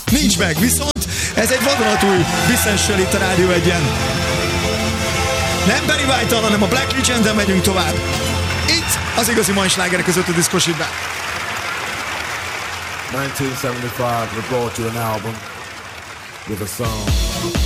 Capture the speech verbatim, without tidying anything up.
Nincs meg, viszont ez egy vadonatúj visszaesel itt a Rádió Egyen. Nem Barry White-tal, hanem a Black Legend-en megyünk tovább. Itt az igazi mai slágerek között a diszkos hitben. nineteen seventy-five, we brought you an album with a song.